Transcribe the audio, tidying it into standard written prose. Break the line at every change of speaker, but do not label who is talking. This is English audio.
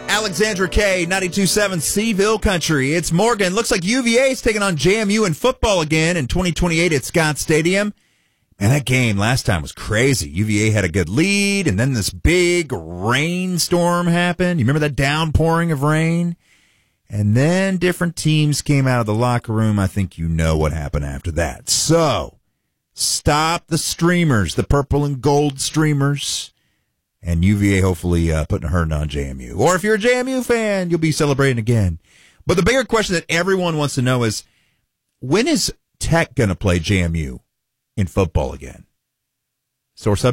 Alexandra K, 92.7 Seaville Country. It's Morgan. Looks like UVA is taking on JMU in football again in 2028 at Scott Stadium. And that game last time was crazy. UVA had a good lead, and then this big rainstorm happened. You remember that downpouring of rain? And then different teams came out of the locker room. I think you know what happened after that. So, stop the streamers, the purple and gold streamers. And UVA hopefully putting a hurting on JMU. Or if you're a JMU fan, you'll be celebrating again. But the bigger question that everyone wants to know is, when is Tech going to play JMU in football again? Source